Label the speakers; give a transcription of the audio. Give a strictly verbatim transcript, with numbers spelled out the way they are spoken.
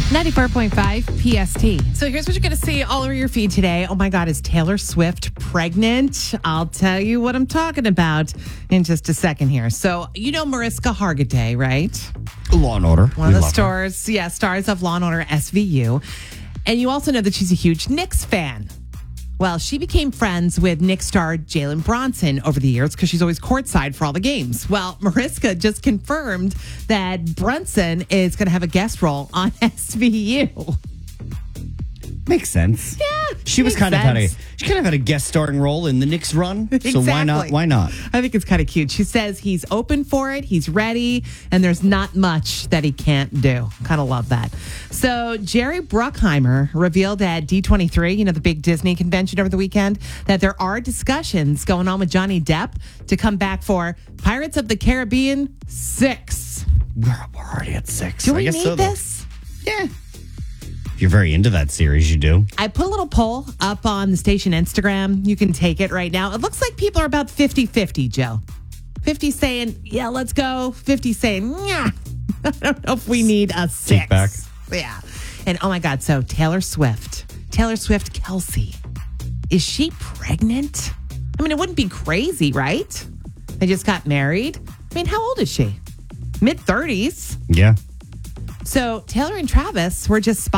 Speaker 1: ninety-four point five P S T. So here's what you're going to see all over your feed today. Oh my God, is Taylor Swift pregnant? I'll tell you what I'm talking about in just a second here. So, you know Mariska Hargitay, right?
Speaker 2: Law and Order.
Speaker 1: One
Speaker 2: We
Speaker 1: of the
Speaker 2: love her.
Speaker 1: stars, yeah, stars of Law and Order S V U. And you also know that she's a huge Knicks fan. Well, she became friends with Knicks star Jalen Bronson over the years because she's always courtside for all the games. Well, Mariska just confirmed that Brunson is going to have a guest role on S V U.
Speaker 2: Makes sense.
Speaker 1: Yeah,
Speaker 2: She was
Speaker 1: makes
Speaker 2: kind of had a
Speaker 1: sense.
Speaker 2: she kind of had a guest starring role in the Knicks run. So why not?
Speaker 1: Exactly.
Speaker 2: Why not?
Speaker 1: I think it's kind of cute. She says he's open for it, he's ready, and there's not much that he can't do. Kind of love that. So Jerry Bruckheimer revealed at D twenty-three, you know, the big Disney convention over the weekend, that there are discussions going on with Johnny Depp to come back for Pirates of the Caribbean six.
Speaker 2: We're, we're already at six.
Speaker 1: Do
Speaker 2: I
Speaker 1: we
Speaker 2: guess
Speaker 1: need
Speaker 2: so, though.
Speaker 1: this?
Speaker 2: Yeah. If you're very into that series, you do.
Speaker 1: I put a little poll up on the station Instagram. You can take it right now. It looks like people are about fifty-fifty, Joe. fifty saying, yeah, let's go. fifty saying, yeah. I don't know if we need a six.
Speaker 2: Take back.
Speaker 1: Yeah. And oh my God, so Taylor Swift. Taylor Swift Kelsey. Is she pregnant? I mean, it wouldn't be crazy, right? They just got married. I mean, how old is she? mid thirties.
Speaker 2: Yeah.
Speaker 1: So Taylor and Travis were just